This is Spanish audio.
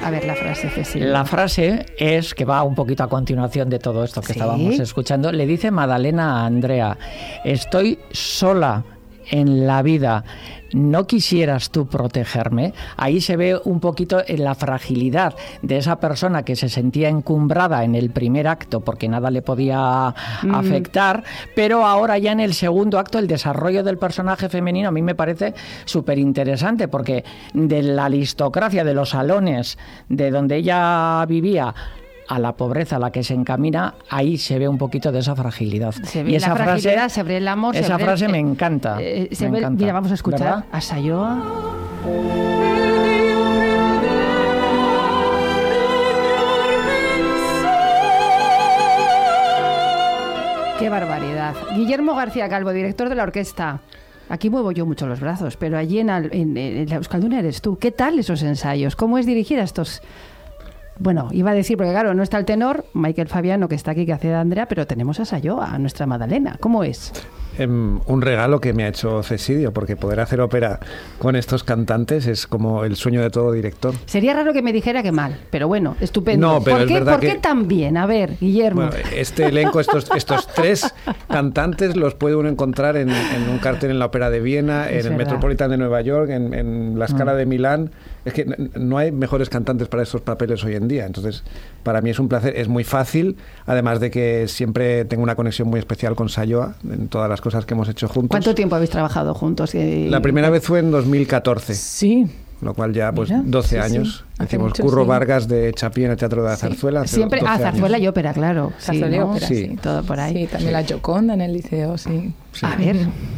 A ver, la frase, Cecilia. La frase es, que va un poquito a continuación de todo esto que estábamos escuchando, le dice Madalena a Andrea: estoy sola en la vida, ¿no quisieras tú protegerme? Ahí se ve un poquito en la fragilidad de esa persona que se sentía encumbrada en el primer acto porque nada le podía afectar, pero ahora ya en el segundo acto el desarrollo del personaje femenino a mí me parece súper interesante, porque de la aristocracia, de los salones de donde ella vivía, a la pobreza a la que se encamina, ahí se ve un poquito de esa fragilidad. Se ve la fragilidad, se ve el amor. Esa frase me encanta. Mira, vamos a escuchar, ¿verdad? A Sayoa. ¡Qué barbaridad! Guillermo García Calvo, director de la orquesta. Aquí muevo yo mucho los brazos, pero allí en la Euskalduna eres tú. ¿Qué tal esos ensayos? ¿Cómo es dirigir a estos...? Bueno, iba a decir, porque claro, no está el tenor, Michael Fabiano, que está aquí, que hace de Andrea, pero tenemos a Sayoa, a nuestra Madalena. ¿Cómo es? Un regalo que me ha hecho Cesidio, porque poder hacer ópera con estos cantantes es como el sueño de todo director. Sería raro que me dijera que mal, pero bueno, estupendo. No, pero ¿Por qué tan bien? A ver, Guillermo. Bueno, este elenco, estos tres cantantes los puede uno encontrar en un cartel en la Ópera de Viena, en el Metropolitan de Nueva York, en la Scala de Milán. Es que no hay mejores cantantes para estos papeles hoy en día. Entonces, para mí es un placer, es muy fácil, además de que siempre tengo una conexión muy especial con Sayoa en todas las cosas que hemos hecho juntos. ¿Cuánto tiempo habéis trabajado juntos? La primera vez fue en 2014. Sí. Lo cual ya, pues, 12 años. Hicimos mucho, Curro Vargas de Chapí en el Teatro de la Zarzuela. Siempre, Zarzuela y ópera, claro. Zarzuela y ópera, sí, todo por ahí. Sí, también la Gioconda en el Liceo, sí. A ver,